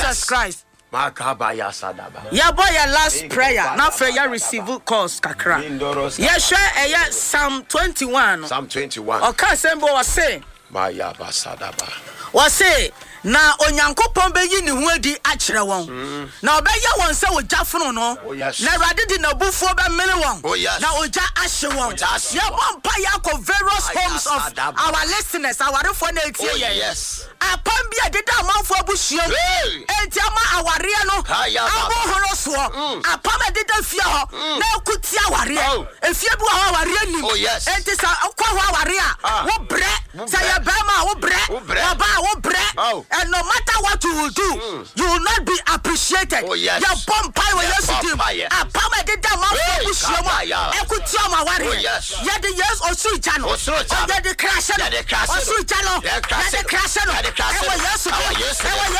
Jesus Christ. Makabaya sadaba. Ya boy your last prayer. Now for your receive calls kakra. Ya share Psalm 21. Psalm 21. O ka sembo was say. Maya basadaba. Was say na onyankopon beyi ne ho adi akere won na obeya won se oja fono no na rade di na bufuo be mene won na oja ahye won ya bompa ya ko various homes of our listeners our refo na etie yes apam bia deda amanfo abusuo enti ama aware no abo horo so apam deda fie ho na ekuti aware efie bu aware nim enti sa kwa ho aware a wo bre say ya ba ma wo bre ba wo bre. And no matter what you will do, you will not be appreciated. Your bomb pie will yes do. A pama did that man for Bushama. Ekutiama Wari. Yet the years or sweet channel. Yet the crash. Or sweet channel. Yet the crash. Yes,